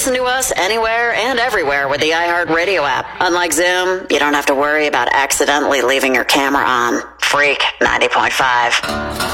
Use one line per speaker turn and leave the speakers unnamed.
listen to us anywhere and everywhere with the iHeartRadio app. Unlike Zoom, you don't have to worry about accidentally leaving your camera on. Freak 90.5.